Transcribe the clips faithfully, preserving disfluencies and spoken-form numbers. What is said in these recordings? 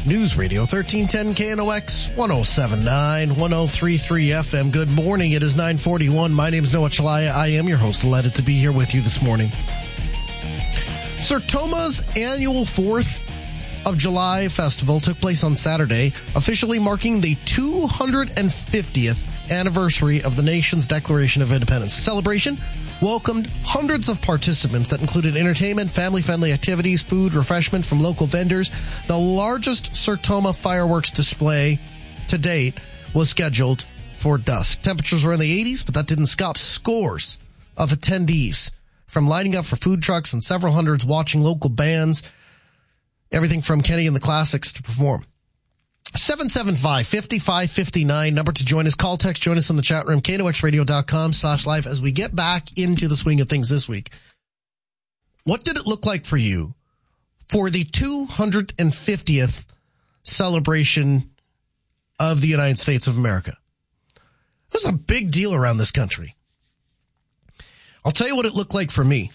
News Radio thirteen ten K N O X, one oh seven point nine, one oh three point three F M. Good morning. It is nine forty-one. My name is Noah Chalaya. I am your host. Delighted to be here with you this morning. Sertoma's annual fourth of July festival took place on Saturday, officially marking the two hundred fiftieth anniversary of the nation's Declaration of Independence. The celebration welcomed hundreds of participants that included entertainment, family-friendly activities, food, refreshment from local vendors. The largest Sertoma fireworks display to date was scheduled for dusk. Temperatures were in the eighties, but that didn't stop scores of attendees from lining up for food trucks and several hundreds watching local bands, everything from Kenny and the Classics to perform. seven seven five, five five five nine, number to join us. Call, text, join us in the chat room, K N O X radio dot com slash live. As we get back into the swing of things this week, what did it look like for you for the two hundred fiftieth celebration of the United States of America? This is a big deal around this country. I'll tell you what it looked like for me.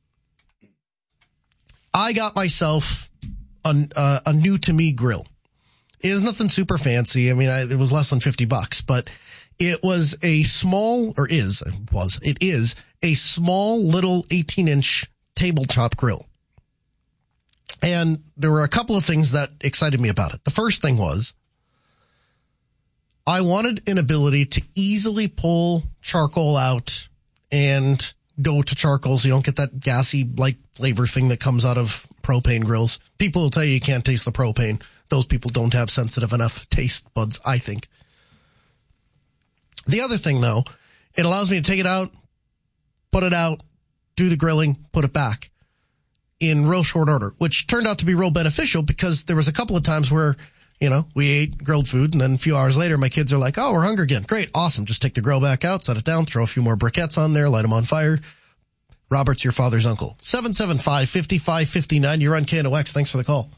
I got myself a, uh, a new-to-me grill. It was nothing super fancy. I mean, I, it was less than fifty bucks, but it was a small, or is, it was, it is a small little eighteen inch tabletop grill. And there were a couple of things that excited me about it. The first thing was I wanted an ability to easily pull charcoal out and go to charcoal so you don't get that gassy, like, flavor thing that comes out of propane grills. People will tell you you can't taste the propane. Those people don't have sensitive enough taste buds, I think. The other thing, though, it allows me to take it out, put it out, do the grilling, put it back in real short order, which turned out to be real beneficial because there was a couple of times where, you know, we ate grilled food and then a few hours later, my kids are like, oh, we're hungry again. Great. Awesome. Just take the grill back out, set it down, throw a few more briquettes on there, light them on fire. Robert's your father's uncle. seven seven five, five five five nine. You're on K N O X. Thanks for the call.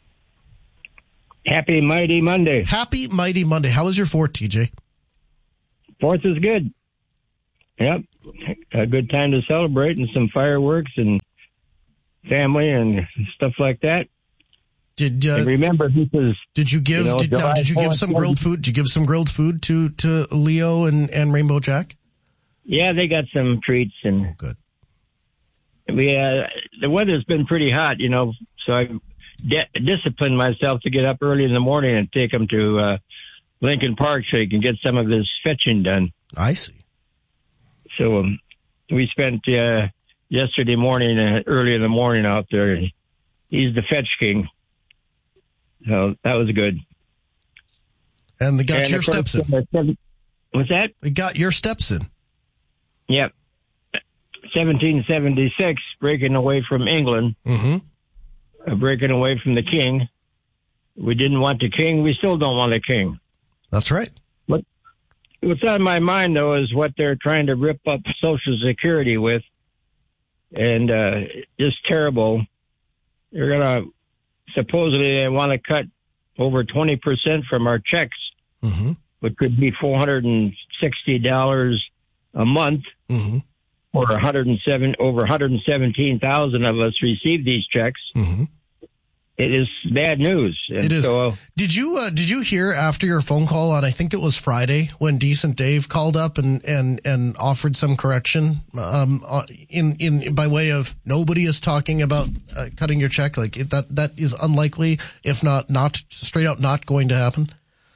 Happy Mighty Monday. Happy Mighty Monday. How was your fourth, T J? Fourth is good. Yep. A good time to celebrate and some fireworks and family and stuff like that. Did uh, and remember this is Did you give you know, did, now, did you give some grilled food? Did you give some grilled food to, to Leo and, and Rainbow Jack? Yeah, they got some treats and oh, good. We uh, the weather's been pretty hot, you know, so I de- disciplined myself to get up early in the morning and take them to uh, Lincoln Park so you can get some of this fetching done. I see. So um, we spent uh, yesterday morning, uh, early in the morning out there. He's the fetch king. So that was good. And they got and your steps in. What's that? We got your steps in. Yep. seventeen seventy-six, breaking away from England, mm-hmm. uh, breaking away from the king. We didn't want the king. We still don't want a king. That's right. What, what's on my mind, though, is what they're trying to rip up Social Security with. And uh, just terrible. They're going to, supposedly, they want to cut over twenty percent from our checks, mm-hmm. which could be four hundred sixty dollars a month. Mm-hmm. Or one hundred seven, over one hundred seventeen thousand of us received these checks. Mm-hmm. It is bad news. And it is. So, uh, did you uh, did you hear after your phone call on, I think it was Friday, when Decent Dave called up and and, and offered some correction um, in in by way of nobody is talking about uh, cutting your check, like it, that that is unlikely, if not not straight out not going to happen?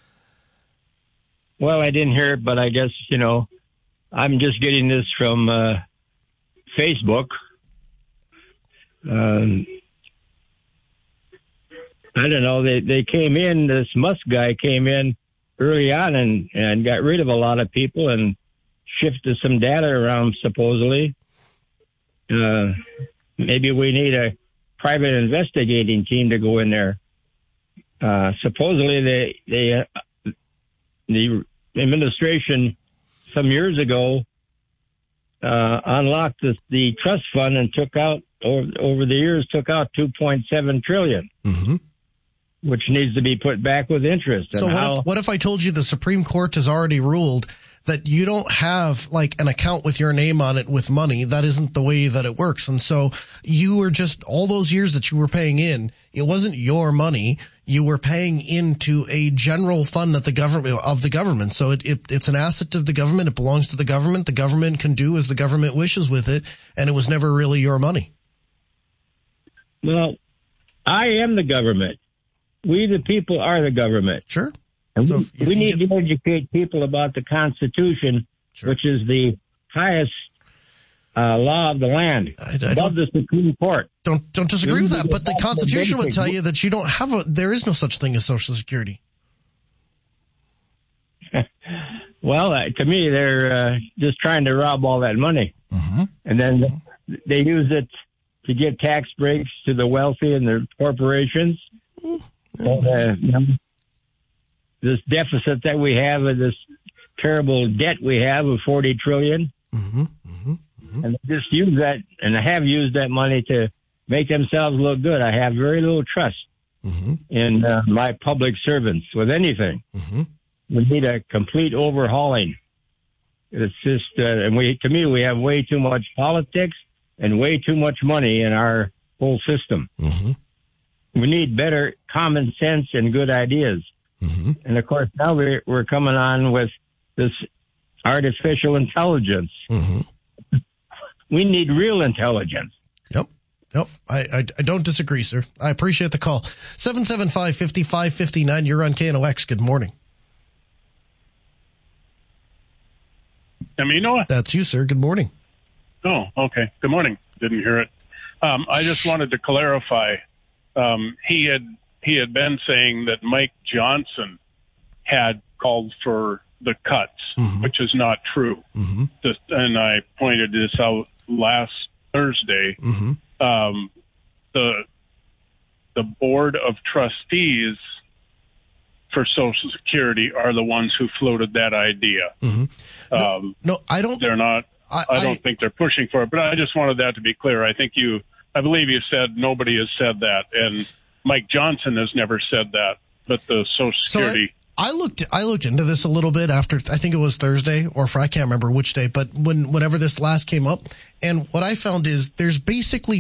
Well, I didn't hear it, but I guess you know I'm just getting this from. Uh, Facebook. Um, I don't know. They they came in. This Musk guy came in early on and, and got rid of a lot of people and shifted some data around. Supposedly, uh, maybe we need a private investigating team to go in there. Uh, supposedly, they they uh, the administration some years ago. Uh, unlocked the, the trust fund and took out over, over the years took out two point seven trillion, mm-hmm. which needs to be put back with interest. So and what how, if what if I told you the Supreme Court has already ruled that you don't have like an account with your name on it with money. That isn't the way that it works. And so you were just, all those years that you were paying in, it wasn't your money. You were paying into a general fund that the government of the government. So it, it it's an asset of the government. It belongs to the government. The government can do as the government wishes with it. And it was never really your money. Well, I am the government. We, the people, are the government. Sure. And so we, we need get... to educate people about the Constitution, sure. which is the highest uh, law of the land, I, I above the Supreme Court. Don't don't disagree with that, but the Constitution would tell you that you don't have a. There is no such thing as Social Security. Well, uh, to me, they're uh, just trying to rob all that money, mm-hmm. and then mm-hmm. they use it to give tax breaks to the wealthy and their corporations. Mm-hmm. And, uh, you know, this deficit that we have, and this terrible debt we have of forty trillion, mm-hmm. Mm-hmm. Mm-hmm. and they just use that, and have used that money to make themselves look good. I have very little trust mm-hmm. in uh, my public servants with anything. Mm-hmm. We need a complete overhauling. It's just, uh, and we, to me, we have way too much politics and way too much money in our whole system. Mm-hmm. We need better common sense and good ideas. Mm-hmm. And of course, now we're, we're coming on with this artificial intelligence. Mm-hmm. We need real intelligence. Yep. Yep. I, I, I don't disagree, sir. I appreciate the call. seven seven five, five five five nine. You're on K N O X. Good morning. Amino? That's you, sir. Good morning. Oh, okay. Good morning. Didn't hear it. Um, I just wanted to clarify. Um, he had he had been saying that Mike Johnson had called for the cuts, mm-hmm. which is not true. Mm-hmm. Just, and I pointed this out last Thursday. Mm-hmm. Um, the the board of trustees for Social Security are the ones who floated that idea. Mm-hmm. No, um, no, I don't. They're not. I, I don't I, think they're pushing for it, but I just wanted that to be clear. I think you, I believe you said nobody has said that, and Mike Johnson has never said that, but the Social Security. So I, I looked, I looked into this a little bit after, I think it was Thursday, or for, I can't remember which day, but when, whenever this last came up, and what I found is there's basically